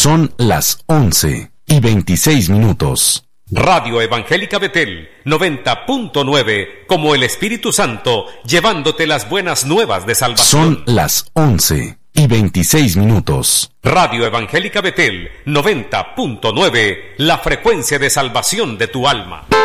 Son las 11:26. Radio Evangélica Betel 90.9, como el Espíritu Santo, llevándote las buenas nuevas de salvación. Son las 11:26. Radio Evangélica Betel 90.9, la frecuencia de salvación de tu alma.